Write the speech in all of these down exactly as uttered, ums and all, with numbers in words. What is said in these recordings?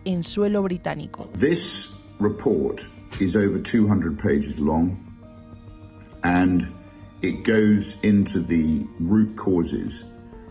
en suelo británico. This report is over two hundred pages long and it goes into the root causes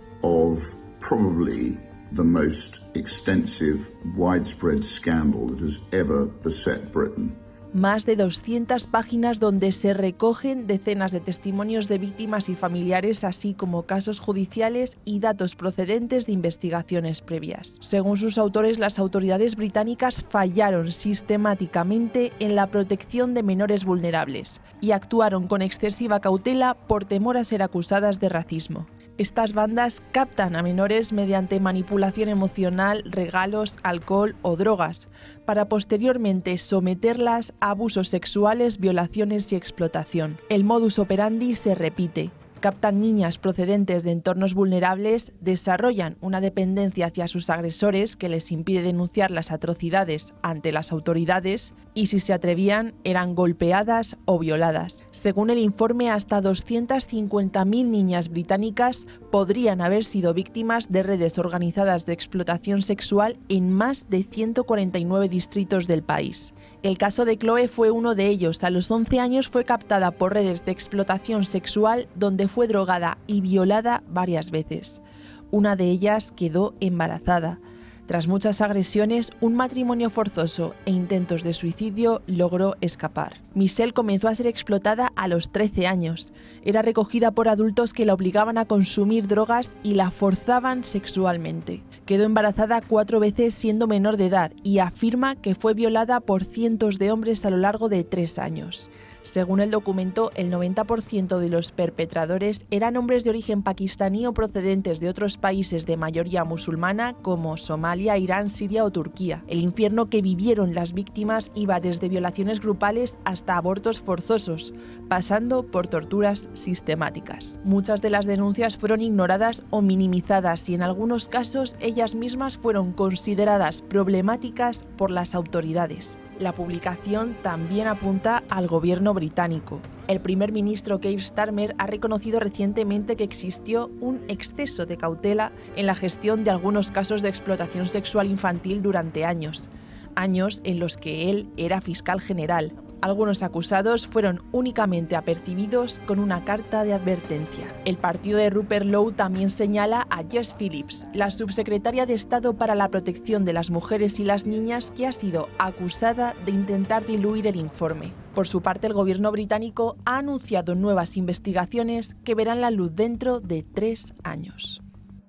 of probably the most extensive, widespread scandal that has ever beset Britain. Más de doscientas páginas donde se recogen decenas de testimonios de víctimas y familiares, así como casos judiciales y datos procedentes de investigaciones previas. Según sus autores, las autoridades británicas fallaron sistemáticamente en la protección de menores vulnerables y actuaron con excesiva cautela por temor a ser acusadas de racismo. Estas bandas captan a menores mediante manipulación emocional, regalos, alcohol o drogas, para posteriormente someterlas a abusos sexuales, violaciones y explotación. El modus operandi se repite. Captan niñas procedentes de entornos vulnerables, desarrollan una dependencia hacia sus agresores que les impide denunciar las atrocidades ante las autoridades y, si se atrevían, eran golpeadas o violadas. Según el informe, hasta doscientas cincuenta mil niñas británicas podrían haber sido víctimas de redes organizadas de explotación sexual en más de ciento cuarenta y nueve distritos del país. El caso de Chloe fue uno de ellos. A los once años fue captada por redes de explotación sexual donde fue drogada y violada varias veces. Una de ellas quedó embarazada. Tras muchas agresiones, un matrimonio forzoso e intentos de suicidio, logró escapar. Michelle comenzó a ser explotada a los trece años. Era recogida por adultos que la obligaban a consumir drogas y la forzaban sexualmente. Quedó embarazada cuatro veces siendo menor de edad y afirma que fue violada por cientos de hombres a lo largo de tres años. Según el documento, el noventa por ciento de los perpetradores eran hombres de origen pakistaní o procedentes de otros países de mayoría musulmana como Somalia, Irán, Siria o Turquía. El infierno que vivieron las víctimas iba desde violaciones grupales hasta abortos forzosos, pasando por torturas sistemáticas. Muchas de las denuncias fueron ignoradas o minimizadas y en algunos casos ellas mismas fueron consideradas problemáticas por las autoridades. La publicación también apunta al gobierno británico. El primer ministro Keir Starmer ha reconocido recientemente que existió un exceso de cautela en la gestión de algunos casos de explotación sexual infantil durante años, años en los que él era fiscal general. Algunos acusados fueron únicamente apercibidos con una carta de advertencia. El partido de Rupert Lowe también señala a Jess Phillips, la subsecretaria de Estado para la Protección de las Mujeres y las Niñas, que ha sido acusada de intentar diluir el informe. Por su parte, el gobierno británico ha anunciado nuevas investigaciones que verán la luz dentro de tres años.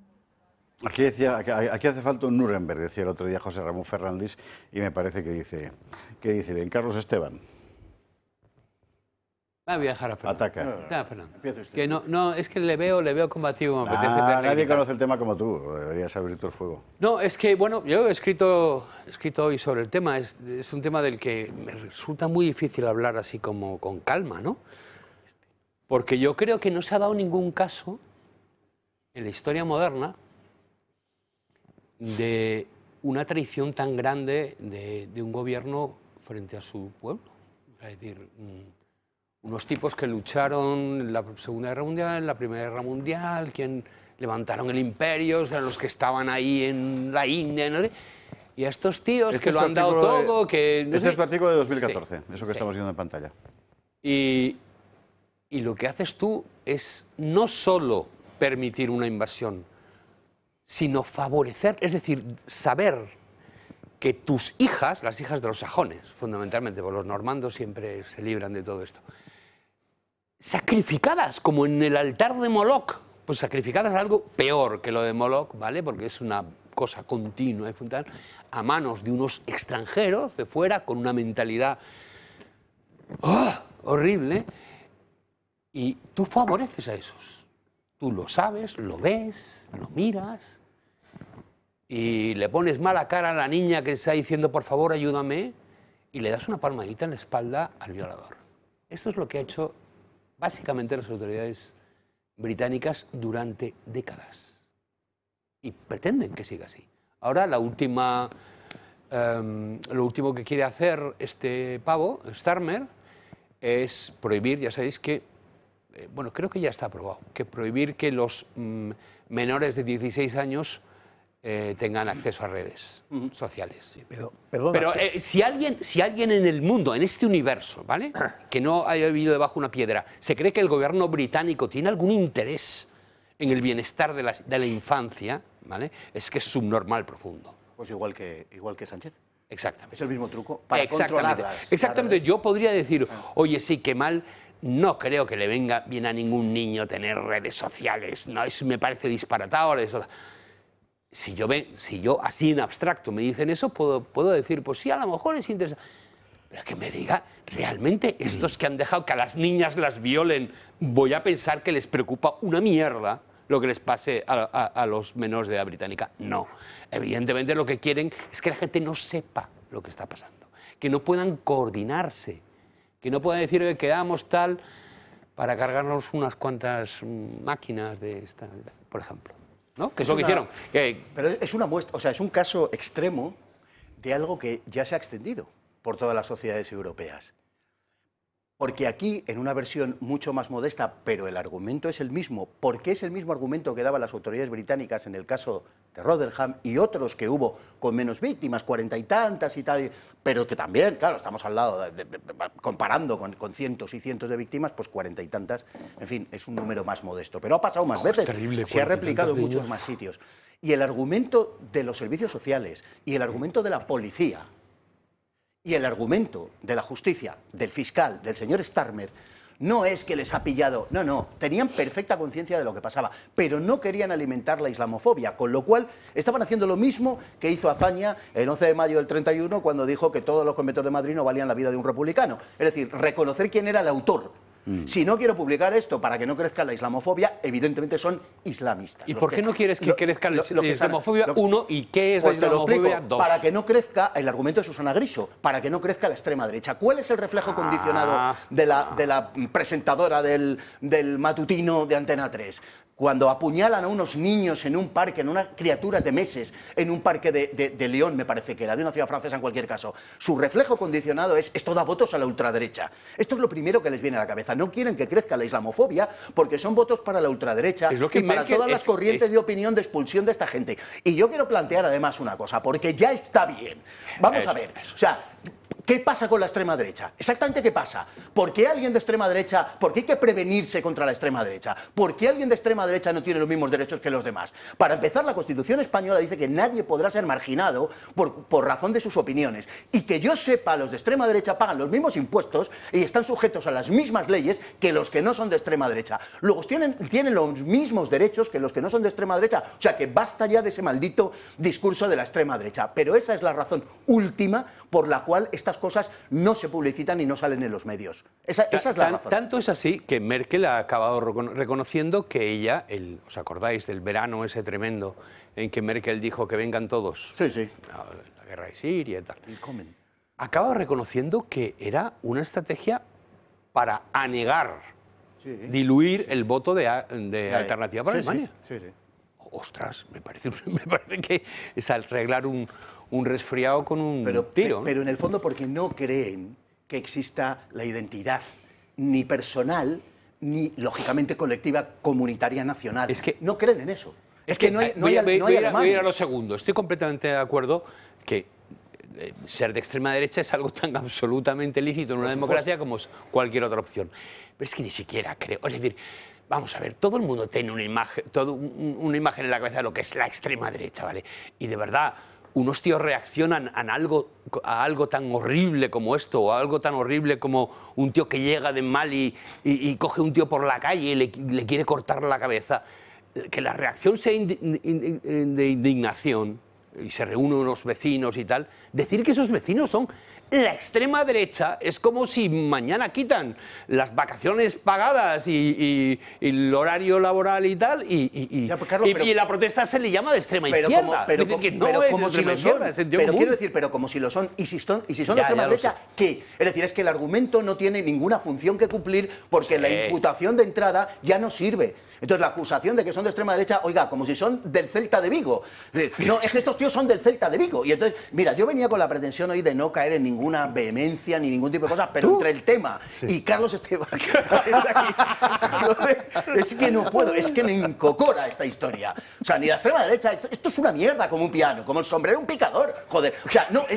Aquí, decía, aquí hace falta un Nuremberg, decía el otro día José Ramón Fernández, y me parece que dice, que dice bien, Carlos Esteban. Va a viajar a Fernando. Ataca. No, no, Fernando. Que no, no, es que le veo, le veo combativo. Me apetece Ah, verle nadie gritar. conoce el tema como tú, deberías abrir tu el fuego. No, es que, bueno, yo he escrito, he escrito hoy sobre el tema. Es, es un tema del que me resulta muy difícil hablar así como con calma, ¿no? Porque yo creo que no se ha dado ningún caso en la historia moderna de una traición tan grande de, de un gobierno frente a su pueblo. Es decir, unos tipos que lucharon en la Segunda Guerra Mundial, en la Primera Guerra Mundial, quien levantaron el imperio, eran los que estaban ahí en la India, ¿no? Y a estos tíos Este que es lo tu han dado artículo de- todo, que... no Este sé- es tu artículo de dos mil catorce, Sí, eso que sí. estamos viendo en pantalla. Y, y lo que haces tú es no solo permitir una invasión, sino favorecer, es decir, saber que tus hijas, las hijas de los sajones, fundamentalmente, porque los normandos siempre se libran de todo esto, sacrificadas como en el altar de Moloch, pues sacrificadas a algo peor que lo de Moloch, ¿vale? Porque es una cosa continua y fundamental, a manos de unos extranjeros de fuera con una mentalidad ¡oh! horrible, y tú favoreces a esos. Tú lo sabes, lo ves, lo miras, y le pones mala cara a la niña que está diciendo por favor ayúdame, y le das una palmadita en la espalda al violador. Esto es lo que ha hecho básicamente las autoridades británicas durante décadas. Y pretenden que siga así. Ahora la última, um, lo último que quiere hacer este pavo, Starmer, es prohibir, ya sabéis que, eh, bueno, creo que ya está aprobado, que prohibir que los mm, menores de dieciséis años eh, tengan acceso a redes uh-huh. sociales. Sí, pero perdona, pero eh, si, alguien, si alguien en el mundo, en este universo, ¿vale? que no haya vivido debajo de una piedra, se cree que el gobierno británico tiene algún interés en el bienestar de la, de la infancia, ¿vale? es que es subnormal profundo. Pues igual que, igual que Sánchez. Exactamente. Es el mismo truco para Exactamente. controlarlas. Exactamente. Yo podría decir, oye, sí, qué mal. No creo que le venga bien a ningún niño tener redes sociales. No, eso me parece disparatado. Eso. Si yo, ve, si yo así en abstracto me dicen eso, puedo, puedo decir, pues sí, a lo mejor es interesante. Pero que me diga, realmente estos que han dejado que a las niñas las violen, voy a pensar que les preocupa una mierda lo que les pase a, a, a los menores de edad británica. No. Evidentemente lo que quieren es que la gente no sepa lo que está pasando, que no puedan coordinarse, que no puedan decir que quedamos tal para cargarnos unas cuantas máquinas de esta, por ejemplo. ¿No? Que es, es lo que una, hicieron. Que... Pero es una muestra, o sea, es un caso extremo de algo que ya se ha extendido por todas las sociedades europeas. Porque aquí, en una versión mucho más modesta, pero el argumento es el mismo, porque es el mismo argumento que daban las autoridades británicas en el caso de Rotherham y otros que hubo con menos víctimas, cuarenta y tantas y tal, pero que también, claro, estamos al lado, de, de, de, comparando con, con cientos y cientos de víctimas, pues cuarenta y tantas, en fin, es un número más modesto. Pero ha pasado más oh, veces, terrible, se ha replicado en muchos más sitios. Y el argumento de los servicios sociales y el argumento de la policía, y el argumento de la justicia, del fiscal, del señor Starmer, no es que les ha pillado, no, no, tenían perfecta conciencia de lo que pasaba, pero no querían alimentar la islamofobia, con lo cual estaban haciendo lo mismo que hizo Azaña el once de mayo del treinta y uno, cuando dijo que todos los conventos de Madrid no valían la vida de un republicano. Es decir, reconocer quién era el autor. Mm. Si no quiero publicar esto para que no crezca la islamofobia, evidentemente son islamistas. ¿Y por qué que, no quieres que lo, crezca lo, lo la islamofobia, están, lo, uno, y qué es pues la islamofobia, dos? Para que no crezca, el argumento de Susana Griso, para que no crezca la extrema derecha. ¿Cuál es el reflejo ah, condicionado de la, de la presentadora del, del matutino de Antena tres? Cuando apuñalan a unos niños en un parque, en unas criaturas de meses, en un parque de, de, de León, me parece que era, de una ciudad francesa en cualquier caso, su reflejo condicionado es, esto da votos a la ultraderecha. Esto es lo primero que les viene a la cabeza. No quieren que crezca la islamofobia porque son votos para la ultraderecha y para Merkel todas las es, corrientes es... de opinión de expulsión de esta gente. Y yo quiero plantear además una cosa, porque ya está bien. Vamos eso, a ver, eso. o sea... ¿Qué pasa con la extrema derecha? Exactamente qué pasa. ¿Por qué alguien de extrema derecha, por qué hay que prevenirse contra la extrema derecha? ¿Por qué alguien de extrema derecha no tiene los mismos derechos que los demás? Para empezar, la Constitución española dice que nadie podrá ser marginado por, por razón de sus opiniones. Y que yo sepa, los de extrema derecha pagan los mismos impuestos y están sujetos a las mismas leyes que los que no son de extrema derecha. Luego tienen, tienen los mismos derechos que los que no son de extrema derecha. O sea que basta ya de ese maldito discurso de la extrema derecha. Pero esa es la razón última por la cual estas cosas no se publicitan y no salen en los medios. Esa, esa es la razón. Tanto es así que Merkel ha acabado reconociendo que ella, el, ¿os acordáis del verano ese tremendo en que Merkel dijo que vengan todos? Sí, sí. La, la guerra de Siria y tal. Y comen. Acaba reconociendo que era una estrategia para anegar, sí, diluir sí. el voto de, de Alternativa para sí, Alemania. Sí, sí, sí. Ostras, me parece, me parece que es arreglar un... un resfriado con un pero, tiro. ¿no? Pero en el fondo porque no creen que exista la identidad ni personal ni, lógicamente, colectiva, comunitaria, nacional. Es que, no creen en eso. Es, es que, que no hay, no voy, hay, voy, no hay voy, voy a ir a lo segundo. Estoy completamente de acuerdo que eh, ser de extrema derecha es algo tan absolutamente lícito en una democracia como cualquier otra opción. Pero es que ni siquiera creo... Es decir, vamos a ver, todo el mundo tiene una imagen, todo un, una imagen en la cabeza de lo que es la extrema derecha, ¿vale? Y de verdad... unos tíos reaccionan a algo, a algo tan horrible como esto, o a algo tan horrible como un tío que llega de Mali y, y coge un tío por la calle y le, le quiere cortar la cabeza. Que la reacción sea indi, de indignación, y se reúnen unos vecinos y tal, decir que esos vecinos son la extrema derecha es como si mañana quitan las vacaciones pagadas y, y, y el horario laboral y tal, y, y, ya, pues, Carlos, y, pero, y la protesta se le llama de extrema pero izquierda. Como, pero, que no pero es como si lo son, pero quiero decir, pero como si lo son, y si son, y si son ya, de extrema derecha, ¿qué? Es decir, es que el argumento no tiene ninguna función que cumplir porque sí. la imputación de entrada ya no sirve. Entonces la acusación de que son de extrema derecha, oiga, como si son del Celta de Vigo. No, es que estos tíos tíos son del Celta de Vigo. Y entonces, mira, yo venía con la pretensión hoy de no caer en ninguna vehemencia ni ningún tipo de cosas, pero ¿tú? Entre el tema sí. y Carlos Esteban, es que no puedo, es que me encocora esta historia. O sea, ni la extrema derecha, esto, esto es una mierda como un piano, como el sombrero de un picador, joder. O sea, no, es